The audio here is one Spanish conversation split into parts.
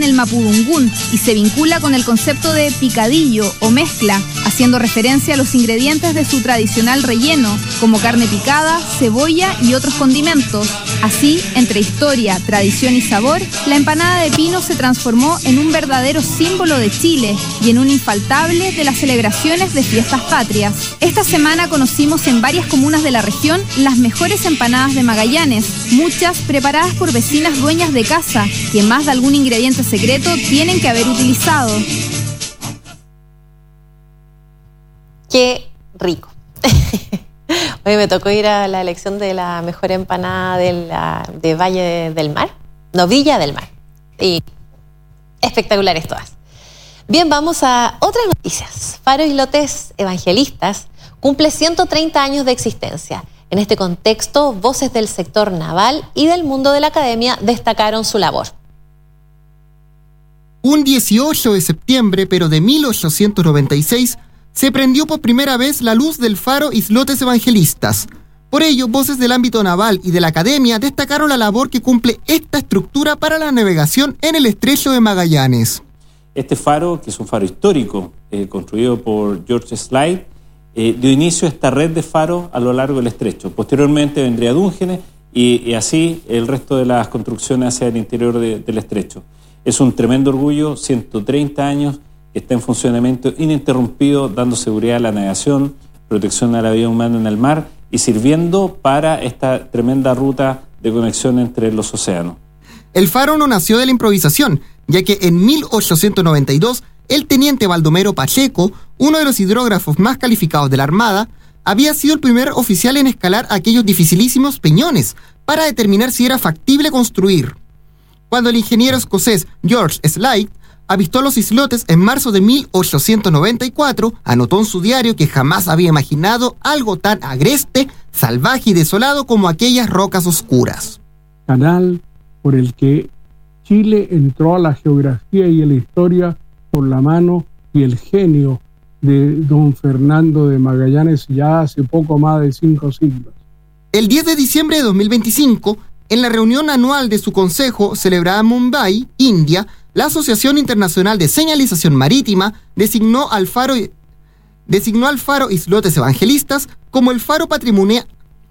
en el mapudungún y se vincula con el concepto de picadillo o mezcla, haciendo referencia a los ingredientes de su tradicional relleno, como carne picada, cebolla y otros condimentos. Así, entre historia, tradición y sabor, la empanada de pino se transformó en un verdadero símbolo de Chile y en un infaltable de las celebraciones de fiestas patrias. Esta semana conocimos en varias comunas de la región las mejores empanadas de Magallanes, muchas preparadas por vecinas dueñas de casa, que más de algún ingrediente secreto tienen que haber utilizado. ¡Qué rico! Hoy me tocó ir a la elección de la mejor empanada de Valle del Mar. No, Villa del Mar. Y espectaculares todas. Bien, vamos a otras noticias. Faro Islotes Evangelistas cumple 130 años de existencia. En este contexto, voces del sector naval y del mundo de la academia destacaron su labor. Un 18 de septiembre, pero de 1896, se prendió por primera vez la luz del faro Islotes Evangelistas. Por ello, voces del ámbito naval y de la academia destacaron la labor que cumple esta estructura para la navegación en el estrecho de Magallanes. Este faro, que es un faro histórico, construido por George Slide, dio inicio a esta red de faros a lo largo del estrecho. Posteriormente vendría Dúngenes y así el resto de las construcciones hacia el interior del estrecho. Es un tremendo orgullo, 130 años, que está en funcionamiento ininterrumpido, dando seguridad a la navegación, protección a la vida humana en el mar y sirviendo para esta tremenda ruta de conexión entre los océanos. El faro no nació de la improvisación, ya que en 1892 el teniente Baldomero Pacheco, uno de los hidrógrafos más calificados de la Armada, había sido el primer oficial en escalar aquellos dificilísimos peñones para determinar si era factible construir. Cuando el ingeniero escocés George Slide avistó los islotes en marzo de 1894, anotó en su diario que jamás había imaginado algo tan agreste, salvaje y desolado como aquellas rocas oscuras. Canal por el que Chile entró a la geografía y a la historia por la mano y el genio de don Fernando de Magallanes ya hace poco más de 5 siglos. El 10 de diciembre de 2025, en la reunión anual de su consejo celebrada en Mumbai, India, la Asociación Internacional de Señalización Marítima designó al faro Islotes Evangelistas como el faro patrimonial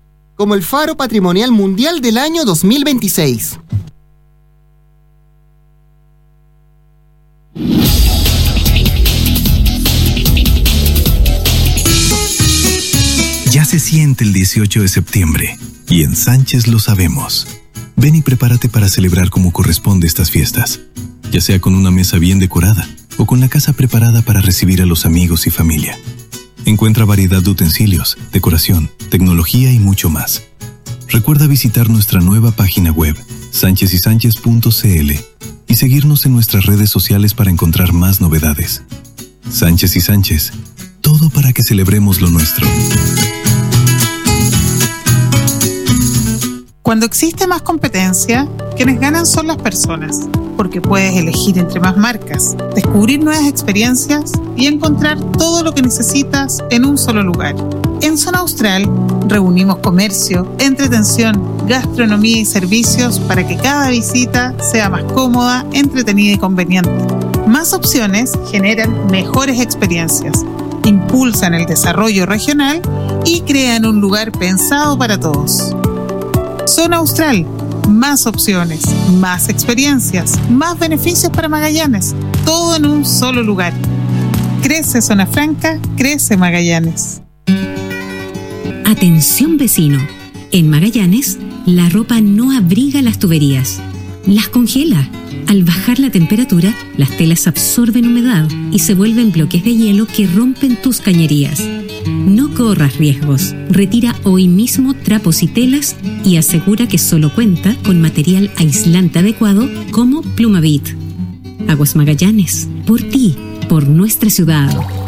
mundial del año 2026. Ya se siente el 18 de septiembre y en Sánchez lo sabemos. Ven y prepárate para celebrar como corresponde estas fiestas, ya sea con una mesa bien decorada o con la casa preparada para recibir a los amigos y familia. Encuentra variedad de utensilios, decoración, tecnología y mucho más. Recuerda visitar nuestra nueva página web, sanchezysanchez.cl, y seguirnos en nuestras redes sociales para encontrar más novedades. Sánchez y Sánchez, todo para que celebremos lo nuestro. Cuando existe más competencia, quienes ganan son las personas, porque puedes elegir entre más marcas, descubrir nuevas experiencias y encontrar todo lo que necesitas en un solo lugar. En Zona Austral reunimos comercio, entretención, gastronomía y servicios para que cada visita sea más cómoda, entretenida y conveniente. Más opciones generan mejores experiencias, impulsan el desarrollo regional y crean un lugar pensado para todos. Zona Austral, más opciones, más experiencias, más beneficios para Magallanes, todo en un solo lugar. Crece Zona Franca, crece Magallanes. Atención vecino, en Magallanes la ropa no abriga las tuberías, las congela. Al bajar la temperatura, las telas absorben humedad y se vuelven bloques de hielo que rompen tus cañerías. No corras riesgos. Retira hoy mismo trapos y telas y asegura que solo cuenta con material aislante adecuado como Plumavit. Aguas Magallanes, por ti, por nuestra ciudad.